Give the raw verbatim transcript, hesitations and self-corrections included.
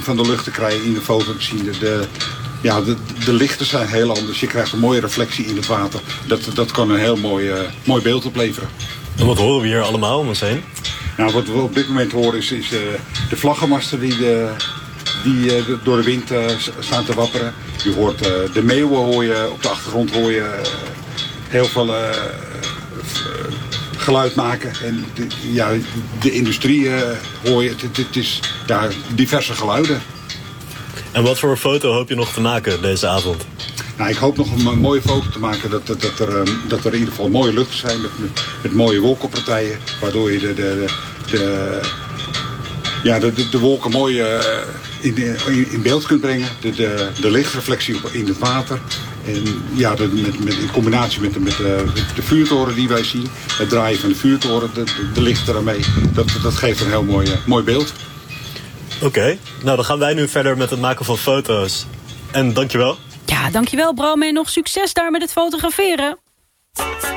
beleving van de lucht te krijgen in de fotomachine. De, ja, de, de lichten zijn heel anders. Je krijgt een mooie reflectie in het water. Dat, dat kan een heel mooi, uh, mooi beeld opleveren. En wat horen we hier allemaal om ons heen? Nou, wat we op dit moment horen is, is uh, de vlaggenmasten die, de, die uh, door de wind uh, staan te wapperen. Je hoort uh, de meeuwen hoor je, op de achtergrond hoor je uh, heel veel uh, geluid maken. En de, ja, de industrie uh, hoor je, het, het is ja, diverse geluiden. En wat voor foto hoop je nog te maken deze avond? Nou, ik hoop nog een mooie foto te maken dat, dat, dat, er, dat er in ieder geval mooie luchten zijn met, met, met mooie wolkenpartijen. Waardoor je de, de, de, de, ja, de, de, de wolken mooi uh, in, in, in beeld kunt brengen. De, de, de lichtreflectie op, in het water. En ja, de, met, met, in combinatie met, de, met de, de vuurtoren die wij zien. Het draaien van de vuurtoren, de, de, de lichten ermee. Dat, dat geeft een heel mooi, uh, mooi beeld. Oké, okay. Nou dan gaan wij nu verder met het maken van foto's. En dankjewel. Ja, dankjewel Bram en nog succes daar met het fotograferen.